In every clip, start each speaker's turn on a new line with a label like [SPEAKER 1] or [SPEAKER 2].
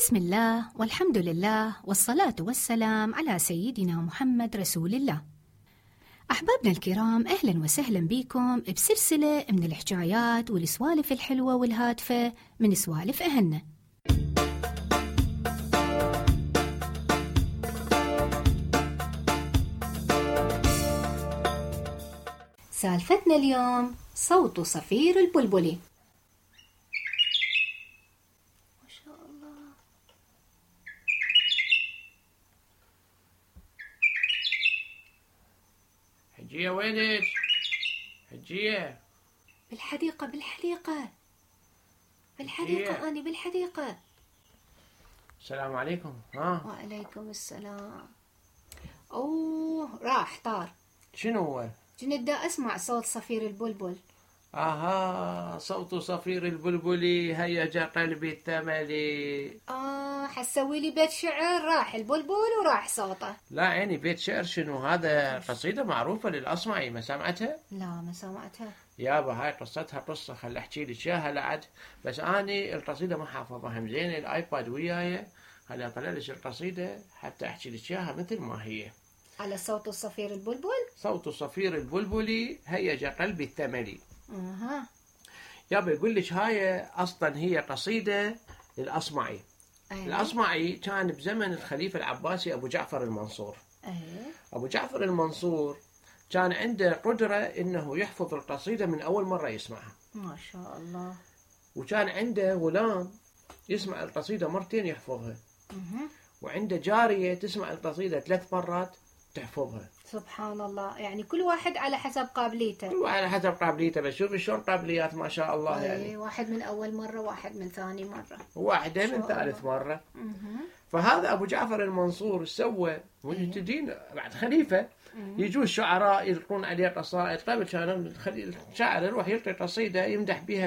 [SPEAKER 1] بسم الله والحمد لله والصلاة والسلام على سيدنا محمد رسول الله. أحبابنا الكرام، أهلا وسهلا بكم بسلسلة من الحكايات والسوالف الحلوة والهادفة من سوالف أهلنا. سالفتنا اليوم صوت صفير البلبلي. ما شاء الله.
[SPEAKER 2] حجية وينك؟ حجية
[SPEAKER 1] بالحديقة
[SPEAKER 2] حجية.
[SPEAKER 1] أنا بالحديقة.
[SPEAKER 2] السلام عليكم.
[SPEAKER 1] وعليكم السلام. أوه راح طار.
[SPEAKER 2] شنو هو؟
[SPEAKER 1] كنت دا أسمع صوت صفير البلبل.
[SPEAKER 2] صوت صفير البلبل هيج قلبي الثملي.
[SPEAKER 1] حسوي لي بيت شعر، راح البلبل وراح صوته.
[SPEAKER 2] لا عيني، بيت شعر شنو هذا؟ قصيدة معروفة للأصمعي، ما سمعتها؟
[SPEAKER 1] لا ما سمعتها.
[SPEAKER 2] يابا هاي قصتها قصة، خل أحكي لك إياها لعد، بس أني القصيدة ما حافظها. هم زين الآيباد وياي، خل أطلع لك القصيدة حتى أحكي لك إياها مثل ما هي.
[SPEAKER 1] على صوت الصفير البلبل.
[SPEAKER 2] صوت صفير البلبل هيج قلبي الثملي.
[SPEAKER 1] اها
[SPEAKER 2] يابا يقول لك هاي اصلا هي قصيده للاصمعي. الاصمعي كان بزمن الخليفه العباسي ابو جعفر المنصور. ابو جعفر المنصور كان عنده قدره انه يحفظ القصيده من اول مره يسمعها.
[SPEAKER 1] ما شاء الله.
[SPEAKER 2] وكان عنده غلام يسمع القصيده مرتين يحفظها. وعنده جاريه تسمع القصيده 3 مرات تحفظها.
[SPEAKER 1] سبحان الله، يعني كل واحد على حسب قابليته.
[SPEAKER 2] كل واحد على حسب قابليته، بس شوف شلون قابليات ما شاء الله. يعني
[SPEAKER 1] واحد من أول مرة، واحد من ثاني مرة،
[SPEAKER 2] واحدة من ثالث مرة. فهذا أبو جعفر المنصور سوى تدين بعد خليفة يجوا الشعراء يلقون عليه قصائد. قبل كان الشاعر يروح يلقي قصيدة يمدح بها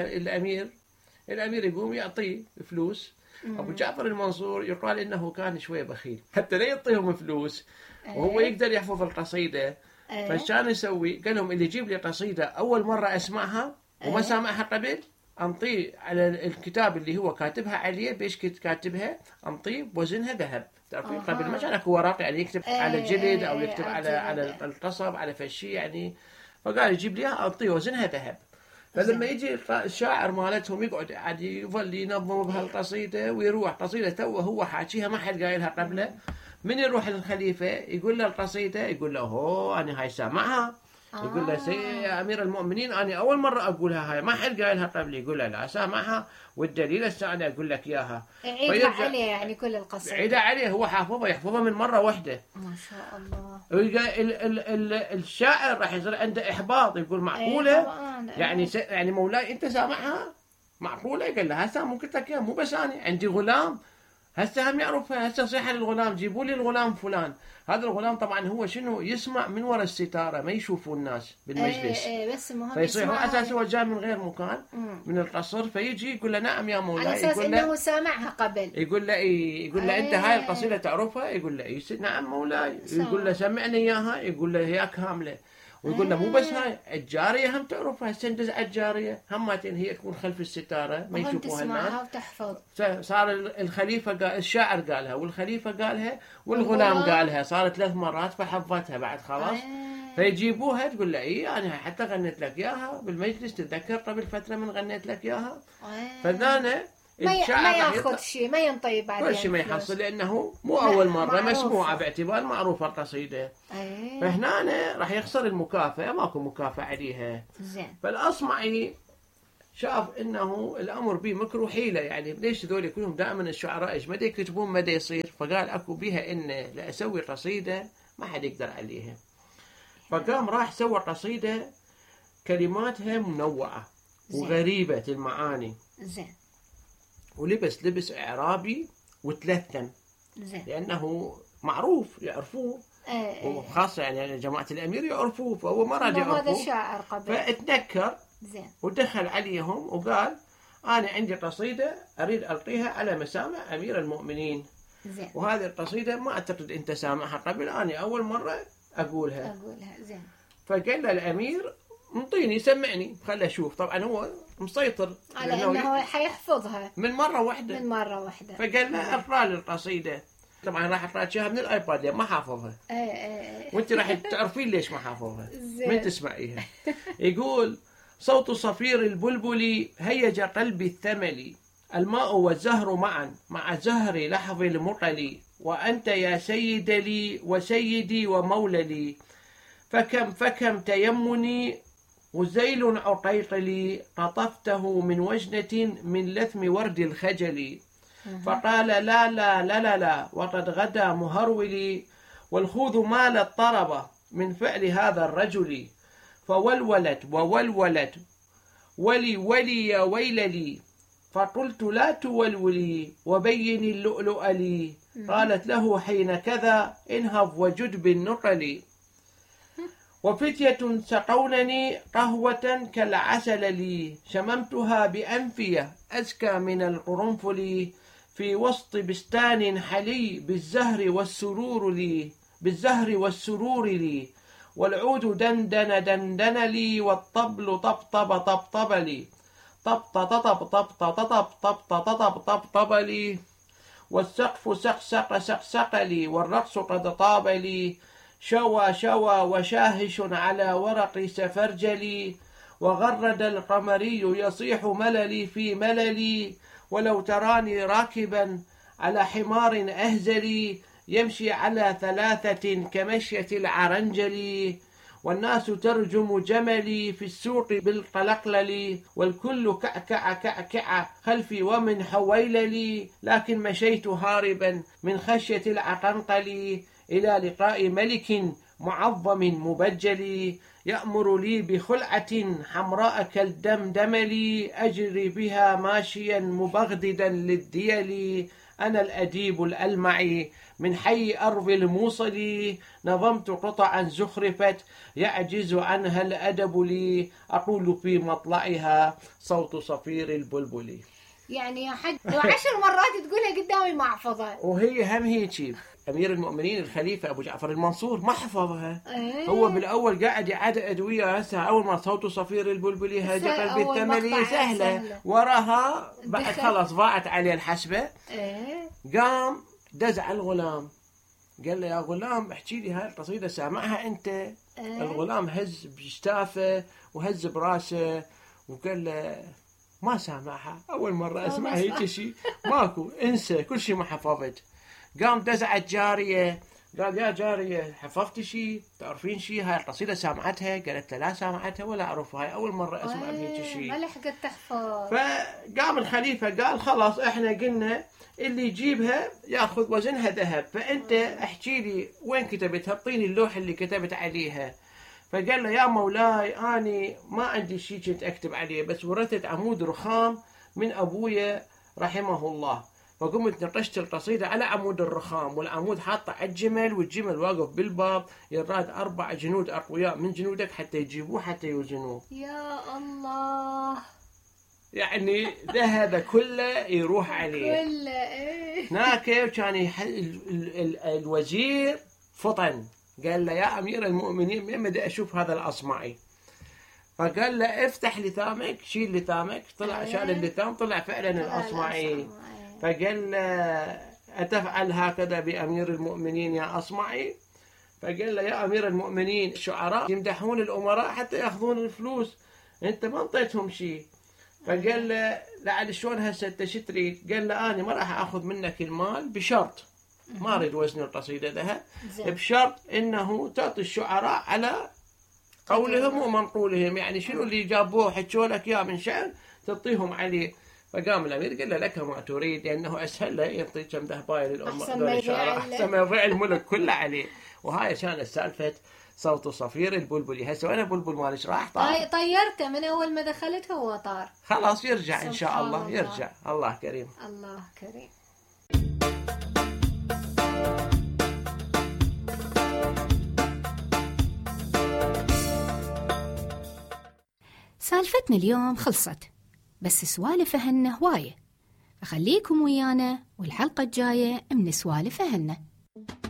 [SPEAKER 2] الأمير يقوم يعطيه فلوس. أبو جعفر المنصور يقال إنه كان شوية بخيل حتى لا يعطيهم فلوس وهو يقدر يحفظ القصيدة. فشان يسوي؟ قال لهم اللي يجيب لي قصيدة أول مرة أسمعها وما سامعها قبل، أنطيه على الكتاب اللي هو كاتبها عليه، بيش كاتبها أنطيه بوزنها ذهب. تعرفين قبل ما كان اكو ورق يعني يكتب على الجلد أو يكتب على القصب على فشي يعني. فقال يجيب لي أنطيه وزنها ذهب. فلما يجي الشاعر مالتهم يقعد عاد يظل ينظم بهالقصيدة ويروح قصيدة توه هو حاكيها ما حد قايلها قبله. من يروح للخليفة يقول له القصيدة، يقول له هو أنا هاي سامعها. يقول له يا أمير المؤمنين أنا أول مرة أقولها، هاي ما حد قايلها قبلي. يقول له لا سامعها، والدليل هسه أنا أقول لك إياها.
[SPEAKER 1] عيدها عليه يعني كل القصيدة
[SPEAKER 2] عيدها عليه، هو حافظها يحفظها من مرة واحدة.
[SPEAKER 1] ما شاء الله.
[SPEAKER 2] الشاعر راح يصير عنده إحباط، يقول معقولة؟ يعني مولاي أنت سامعها؟ معقولة؟ قال له هسه مو قلت لك مو بس أنا عندي غلام هسه هم يعرفها. هسه صيحة للغلام جيبوا لي الغلام فلان. هذا الغلام طبعا هو شنو يسمع من وراء الستارة، ما يشوفوا الناس بالمجلس.
[SPEAKER 1] بس المهم
[SPEAKER 2] فيصيح على اساس هو جاي من غير مكان من القصر، فيجي يقول له نعم يا مولاي،
[SPEAKER 1] على اساس انه سامعها قبل.
[SPEAKER 2] يقول له يقول له انت هاي القصيدة تعرفها؟ يقول له نعم مولاي. يقول له سمعني اياها. يقول له هي كاملة. ويقول له مو بس هاي الجارية هم تعرفها. سندز على الجارية هماتين هي تكون خلف الستارة ما يشوفوها الناس
[SPEAKER 1] وتحفظ.
[SPEAKER 2] صار الخليفة الشاعر قالها والخليفة قالها والغلام قالها، صارت 3 مرات فحفظتها بعد خلاص. فيجيبوها تقول له أنا حتى غنيت لك إياها بالمجلس، تتذكر قبل فترة من غنيت لك إياها. فذانا
[SPEAKER 1] ما ياخذ شيء، ما ينطي بعدين
[SPEAKER 2] كل شيء ما يحصل لأنه مو أول مرة مسموعة باعتبار معروفة القصيدة. فهنا راح يخسر المكافأة، ماكو مكافأة عليها.
[SPEAKER 1] زين.
[SPEAKER 2] فالأصمعي شاف إنه الأمر به مكروه حيلة، يعني ليش ذول كلهم دائما الشعراء إيش مدى يكتبون مدى يصير. فقال أكو بها إن لأسوي قصيدة ما حد يقدر عليها. فقام راح سوى قصيدة كلماتها منوعة وغريبة المعاني.
[SPEAKER 1] زين.
[SPEAKER 2] ولبس لبس إعرابي وتلثن.
[SPEAKER 1] زين.
[SPEAKER 2] لأنه معروف يعرفوه. وخاصة يعني جماعة الأمير يعرفوه، فهو ما راجع يعرفوه.
[SPEAKER 1] هذا الشاعر قبل.
[SPEAKER 2] فاتنكر.
[SPEAKER 1] زين.
[SPEAKER 2] ودخل عليهم وقال أنا عندي قصيدة أريد ألقيها على مسامع أمير المؤمنين.
[SPEAKER 1] زين.
[SPEAKER 2] وهذه القصيدة ما أعتقد أنت سامعها قبل، أنا أول مرة أقولها.
[SPEAKER 1] زين.
[SPEAKER 2] فقال له الأمير انطيني سمعني خله أشوف. طبعا هو مسيطر
[SPEAKER 1] على انه حيحفظها
[SPEAKER 2] من مرة واحدة. فقال له اقرأ لي القصيدة. طبعا راح اقرأ لك من الايباد ما حافظها. وانت راح تعرفين ليش ما حافظها من تسمعيها. يقول: صوت صفير البلبل هيج قلبي الثمل، الماء والزهر معا مع زهر لحظ المقل، وأنت يا سيد لي وسيدي ومولى لي، فكم تيمني وزيل عقيقلي، قطفته من وجنة من لثم ورد الخجل. فقال: لا لا لا لا لا، وقد غدا مهرولي، والخوذ مال الطرب من فعل هذا الرجل. فولولت وولولت ولي يا ويل لي، فقلت: لا تولولي وبين اللؤلؤ لي. قالت له حين كذا: انهض وجد بالنقل. وفتية سقونني قهوة كالعسل لي، شممتها بأنفية أزكى من القرنفل، في وسط بستان حلي بالزهر والسرور لي، والعود دندن دندن لي، والطبل طبطب طبطب لي، طبطب لي، والسقف سقسق لي، والرقص قد طاب لي، شوى وشاهش على ورق سفرجلي، وغرد القمري يصيح مللي في مللي، ولو تراني راكبا على حمار أهزلي، يمشي على 3 كمشية العرنجل، والناس ترجم جملي في السوق بالقلقلل، والكل كعكع خلفي ومن حويللي، لكن مشيت هاربا من خشية العقنقل، إلى لقاء ملك معظم مبجل، يأمر لي بخلعة حمراء كالدمدمل، أجري بها ماشيا مبغددا للديل، أنا الأديب الألمعي من حي أرض الموصل، نظمت قطعا زخرفت يعجز عنها الأدب لي، أقول في مطلعها صوت صفير البلبل.
[SPEAKER 1] يعني يا حج 10 مرات تقولها قدامي ما أحفظها.
[SPEAKER 2] وهي هم هيك أمير المؤمنين الخليفة أبو جعفر المنصور ما حفظها. هو بالأول قاعد يعاد أدوية. هسه أول ما صوت صفير البلبلي هاجي قلبي الثملي سهلة، وراها بعد خلص ضاعت عليه الحسبة. قام دزع الغلام قال له: يا غلام احكي لي هاي القصيدة سامعها أنت؟ الغلام هز بجتافه وهز براسه وقال له: ما سامعها، أول مرة أسمع هيك شيء، ماكو، انسى كل شيء ما حفظت. قام دزعت جارية قال: يا جارية حفظت شيء؟ تعرفين شيء هاي القصيدة سامعتها؟ قالت له: لا سامعتها ولا أعرفها، هاي أول مرة أسمع بهيك شيء.
[SPEAKER 1] ما لحقت تحفظ.
[SPEAKER 2] فقام الخليفة قال: خلاص احنا قلنا اللي يجيبها ياخذ وزنها ذهب، فأنت احكي لي وين كتبتها، اعطيني اللوحة اللي كتبت عليها. فقال له: يا مولاي أنا ما عندي شيء كنت أكتب عليه، بس ورثت عمود رخام من أبويا رحمه الله، فقمت نقشت القصيدة على عمود الرخام، والعمود حاطه على الجمل، والجمل واقف بالباب يراد 4 جنود أقوياء من جنودك حتى يجيبوه حتى يوزنوه.
[SPEAKER 1] يا الله،
[SPEAKER 2] يعني ذهب كله يروح عليه
[SPEAKER 1] كله.
[SPEAKER 2] هناك كان الوزير فطن قال له: يا أمير المؤمنين من بدي أشوف هذا الأصمعي. فقال له: افتح لثامك، شيل لثامك. طلع شال اللثام، طلع فعلا الأصمعي. فقال له: أتفعل هكذا بأمير المؤمنين يا أصمعي؟ فقال له: يا أمير المؤمنين الشعراء يمدحون الأمراء حتى يأخذون الفلوس، أنت ما انطيتهم شيء. فقال له: لعل شلون هسه انت شو تريد؟ قال له: أنا ما راح أخذ منك المال بشرط، ما أريد وزن القصيدة ذهب، بشرط إنه تعطي الشعراء على قولهم ومنقولهم، يعني شنو اللي جابوه حكوا لك يا من شعر تعطيهم عليه. فقام الأمير قال له: لك ما تريد، لأنه أسهل له يعطي كم دهباية للأمة أحسن ما يضيع الملك كله عليه. وهاي كانت سالفة صوت صفير البلبلي. هسه أنا بلبل مالش راح طار،
[SPEAKER 1] طيرته من أول ما دخلت هو طار،
[SPEAKER 2] خلاص يرجع إن شاء الله. يرجع. الله كريم،
[SPEAKER 1] الله كريم. سالفتنا اليوم خلصت، بس سوالف أهلنا هواية، فخليكم ويانا والحلقة الجاية من سوالف أهلنا.